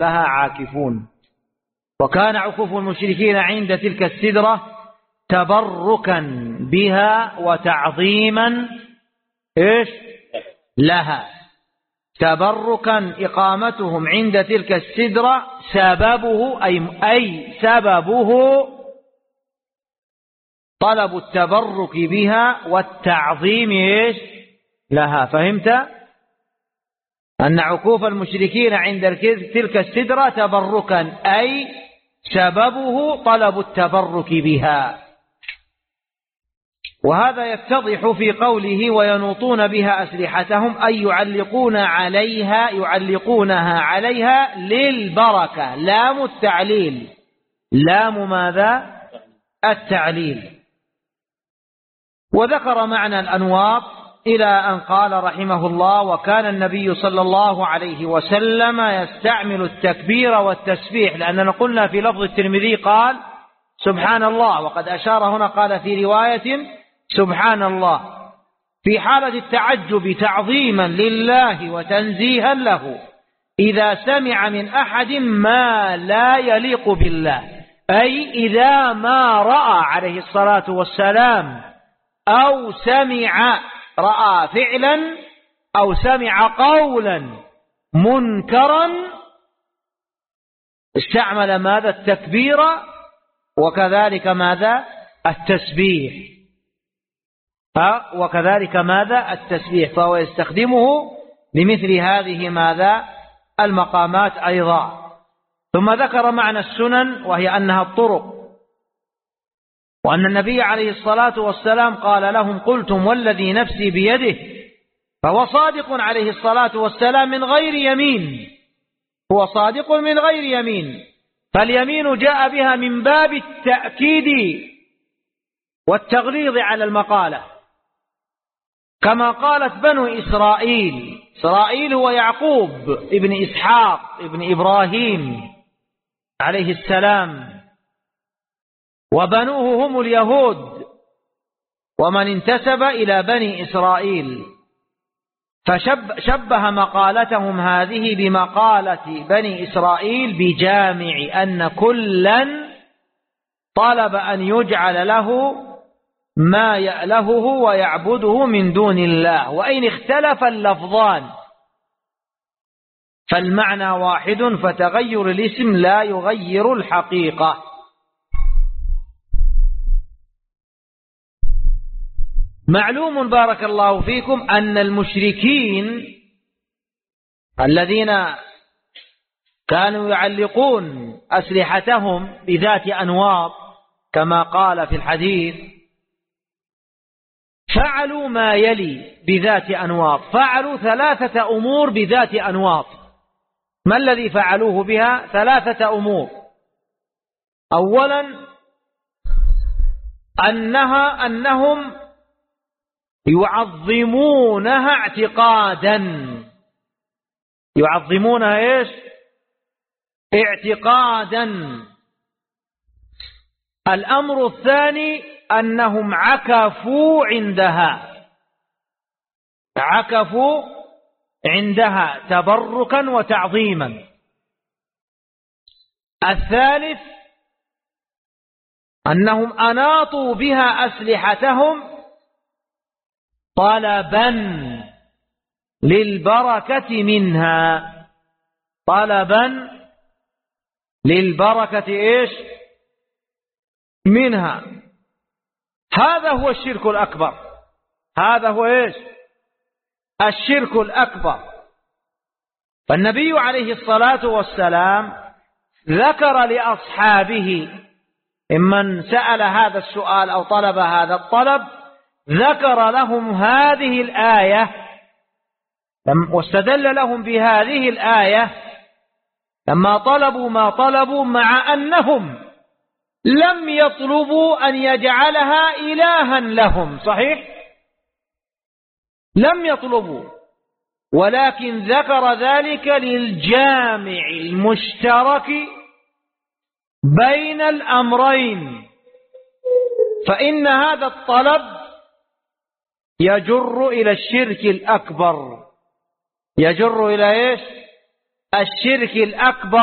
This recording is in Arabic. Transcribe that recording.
لها عاكفون. وكان عكوف المشركين عند تلك السدرة تبركا بها وتعظيما لها. تبركا إقامتهم عند تلك السدرة سببه أي سببه طلب التبرك بها والتعظيم لها. فهمت أن عكوف المشركين عند تلك السدرة تبركا أي سببه طلب التبرك بها. وهذا يتضح في قوله وينوطون بها أسلحتهم أي يعلقونها عليها للبركة. لام التعليل، لام ماذا؟ التعليل. وذكر معنى الأنواط إلى أن قال رحمه الله وكان النبي صلى الله عليه وسلم يستعمل التكبير والتسبيح، لأننا قلنا في لفظ الترمذي قال سبحان الله، وقد أشار هنا قال في رواية سبحان الله في حالة التعجب تعظيما لله وتنزيها له إذا سمع من أحد ما لا يليق بالله، أي إذا ما رأى عليه الصلاة والسلام أو رأى فعلا أو سمع قولا منكرا استعمل ماذا؟ التكبير وكذلك ماذا؟ التسبيح. وكذلك ماذا؟ التسبيح. فهو يستخدمه لمثل هذه ماذا؟ المقامات أيضا. ثم ذكر معنى السنن وهي أنها الطرق، وأن النبي عليه الصلاة والسلام قال لهم قلتم والذي نفسي بيده، فهو صادق عليه الصلاة والسلام من غير يمين، هو صادق من غير يمين، فاليمين جاء بها من باب التأكيد والتغليظ على المقالة، كما قالت بنو إسرائيل. إسرائيل هو يعقوب ابن إسحاق ابن إبراهيم عليه السلام، وبنوه هم اليهود ومن انتسب إلى بني إسرائيل، فشبه مقالتهم هذه بمقالة بني إسرائيل بجامع أن كلا طلب أن يجعل له ما يألهه ويعبده من دون الله، وإن اختلف اللفظان فالمعنى واحد، فتغير الاسم لا يغير الحقيقة. معلوم بارك الله فيكم أن المشركين الذين كانوا يعلقون أسلحتهم بذات أنواط كما قال في الحديث فعلوا ما يلي بذات أنواط، فعلوا 3 أمور بذات أنواط. ما الذي فعلوه بها؟ 3 أمور. أولا أنهم يعظمونها اعتقادا. يعظمونها اعتقادا. الأمر الثاني أنهم عكفوا عندها تبركا وتعظيما. الثالث أنهم أناطوا بها أسلحتهم طلبا للبركة منها. طلبا للبركة منها. هذا هو الشرك الأكبر. هذا هو الشرك الأكبر. فالنبي عليه الصلاة والسلام ذكر لأصحابه ممن سأل هذا السؤال أو طلب هذا الطلب، ذكر لهم هذه الآية واستدل لهم بهذه الآية لما طلبوا ما طلبوا، مع أنهم لم يطلبوا أن يجعلها إلها لهم. صحيح؟ لم يطلبوا، ولكن ذكر ذلك للجامع المشترك بين الأمرين، فإن هذا الطلب يجر إلى الشرك الأكبر. يجر إلى الشرك الأكبر.